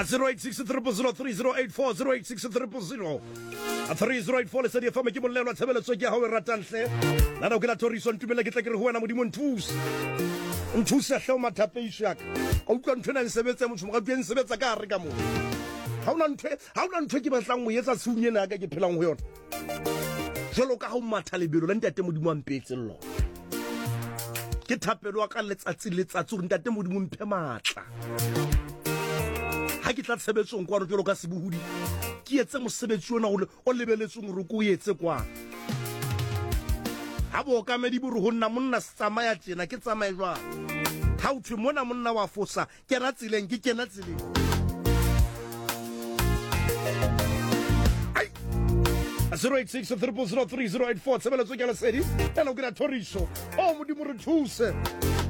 a 086 0003084 086 000 a 3084 le sa di fa me ke molelo a tshebeletso ke ha o ratanhle la no ke la toriso ntumela ke tla ke re ho wena modimo nthusa hle o mathapeisho ya ka utlwa ntwe na sebetsa motho mo ga teng sebetsa ka re ka mo ha una ntwe ke batlang mo yetsa tshunye na ka ke phelang ho yona jelo ka ha o matha lebelo la ntate modimo a mpetse llo ke thapelo ka letsatsi re ntate modimo mphe matla ha ke tla tshebetsong kwa re jelo ka sebuhudi ke etse mosebetsi ona o lebeletseng re ko etse kwa ha bo ka medi buru honna monna tsamaya tjena ke tsamaye jwa ha o thwe mona monna wa fosa ke ratsileng ke kena tsileng 086 0003084 tshebeletso ke la sedi ena o ke na toriso o modimo re thuse